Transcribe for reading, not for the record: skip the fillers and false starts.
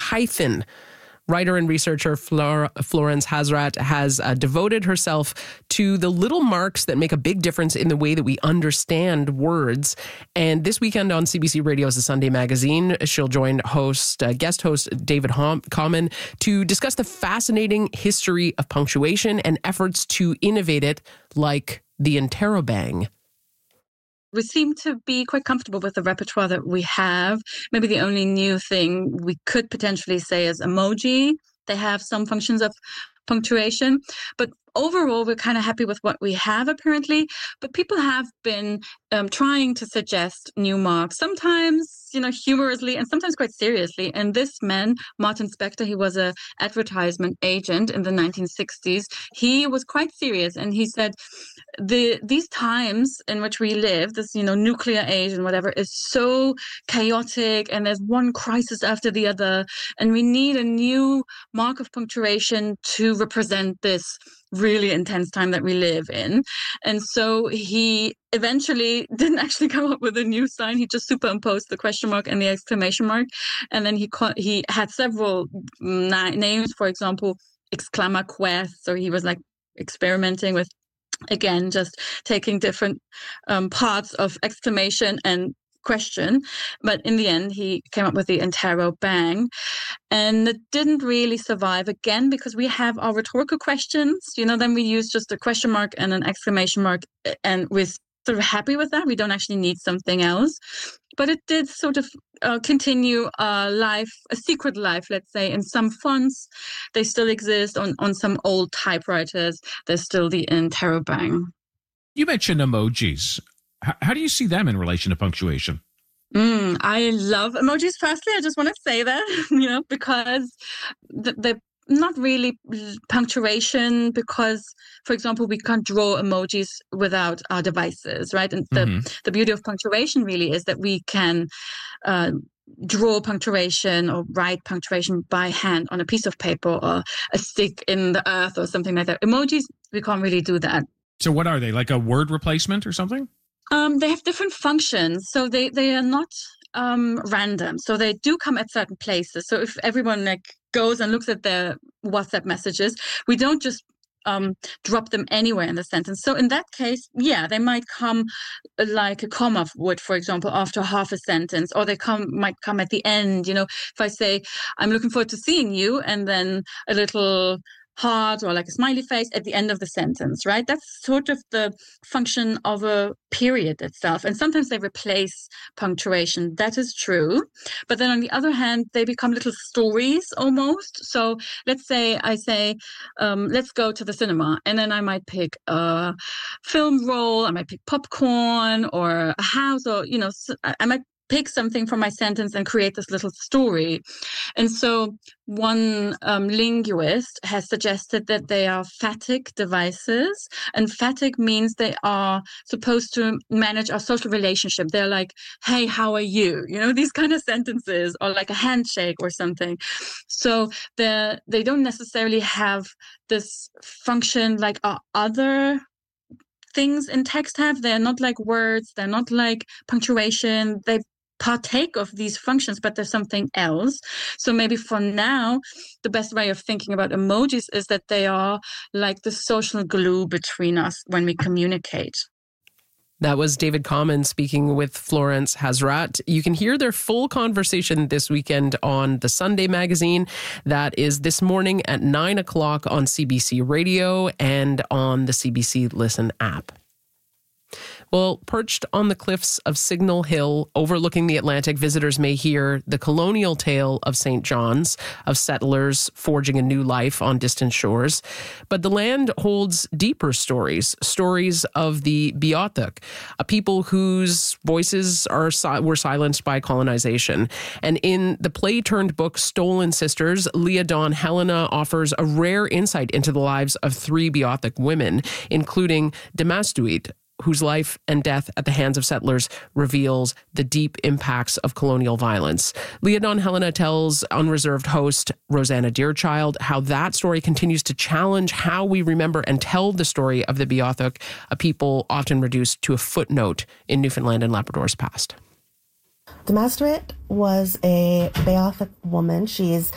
hyphen. Writer and researcher Florence Hasrat has devoted herself to the little marks that make a big difference in the way that we understand words. And this weekend on CBC Radio's The Sunday Magazine, she'll join guest host David Common to discuss the fascinating history of punctuation and efforts to innovate it, like the interrobang. We seem to be quite comfortable with the repertoire that we have. Maybe the only new thing we could potentially say is emoji. They have some functions of punctuation, but overall, we're kind of happy with what we have, apparently. But people have been trying to suggest new marks, sometimes, humorously and sometimes quite seriously. And this man, Martin Spector, he was an advertisement agent in the 1960s. He was quite serious, and he said, these times in which we live, this, nuclear age and whatever, is so chaotic, and there's one crisis after the other, and we need a new mark of punctuation to represent this really intense time that we live in. And so he eventually didn't actually come up with a new sign. He just superimposed the question mark and the exclamation mark. And then he had several names, for example, exclamaquest. So he was like experimenting with, again, just taking different parts of exclamation and question. But in the end, he came up with the interrobang. And it didn't really survive, again, because we have our rhetorical questions. Then we use just a question mark and an exclamation mark, and we're sort of happy with that. We don't actually need something else. But it did sort of continue a secret life, let's say, in some fonts. They still exist on some old typewriters. There's still the interrobang. You mentioned emojis. How do you see them in relation to punctuation? I love emojis. Firstly, I just want to say that, because they're not really punctuation, because, for example, we can't draw emojis without our devices, right? And the beauty of punctuation really is that we can draw punctuation or write punctuation by hand on a piece of paper or a stick in the earth or something like that. Emojis, we can't really do that. So what are they, like a word replacement or something? They have different functions, so they are not random. So they do come at certain places. So if everyone goes and looks at their WhatsApp messages, we don't just drop them anywhere in the sentence. So in that case, they might come like a comma would, for example, after half a sentence, or they might come at the end. If I say, I'm looking forward to seeing you, and then a little heart or like a smiley face at the end of the sentence, right? That's sort of the function of a period itself. And sometimes they replace punctuation. That is true. But then on the other hand, they become little stories almost. So let's say I say, let's go to the cinema. And then I might pick a film roll, I might pick popcorn or a house, or, I might pick something from my sentence and create this little story. And so one linguist has suggested that they are phatic devices. And phatic means they are supposed to manage our social relationship. They're like, hey, how are you? These kind of sentences, or like a handshake or something. So they don't necessarily have this function like our other things in text have. They're not like words. They're not like punctuation. They partake of these functions, but there's something else. So maybe for now, the best way of thinking about emojis is that they are like the social glue between us when we communicate. That was David Common speaking with Florence Hasrat. You can hear their full conversation this weekend on The Sunday Magazine. That is this morning at 9 o'clock on CBC Radio and on the CBC Listen app. Well, perched on the cliffs of Signal Hill, overlooking the Atlantic, visitors may hear the colonial tale of St. John's, of settlers forging a new life on distant shores. But the land holds deeper stories of the Beothuk, a people whose voices were silenced by colonization. And in the play-turned-book Stolen Sisters, Leah Dawn Helena offers a rare insight into the lives of 3 Beothuk women, including Damastuit, whose life and death at the hands of settlers reveals the deep impacts of colonial violence. Leah Dawn Helena tells Unreserved host Rosanna Deerchild how that story continues to challenge how we remember and tell the story of the Beothuk, a people often reduced to a footnote in Newfoundland and Labrador's past. Damastuit was a Beothuk woman. She's